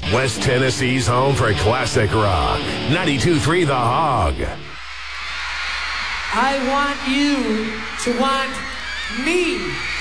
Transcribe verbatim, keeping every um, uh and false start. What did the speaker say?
West Tennessee's home for classic rock. ninety-two point three The Hog. I want you to want me.